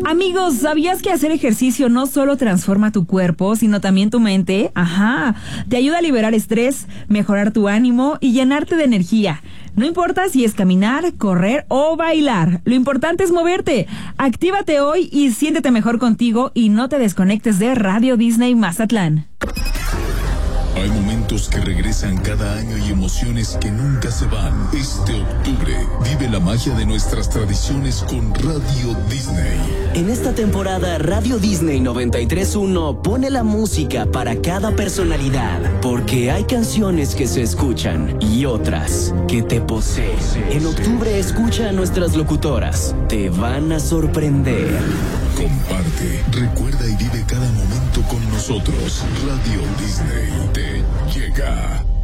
Amigos, ¿sabías que hacer ejercicio no solo transforma tu cuerpo, sino también tu mente? Ajá, te ayuda a liberar estrés, mejorar tu ánimo y llenarte de energía. No importa si es caminar, correr o bailar, lo importante es moverte. Actívate hoy y siéntete mejor contigo y no te desconectes de Radio Disney Mazatlán. Hay momentos que regresan cada año y emociones que nunca se van. Este octubre, vive la magia de nuestras tradiciones con Radio Disney. En esta temporada, Radio Disney 93.1 pone la música para cada personalidad, porque hay canciones que se escuchan y otras que te poseen. En octubre, escucha a nuestras locutoras. Te van a sorprender. Comparte, recuerda y vive cada momento con nosotros. Radio Disney te llega.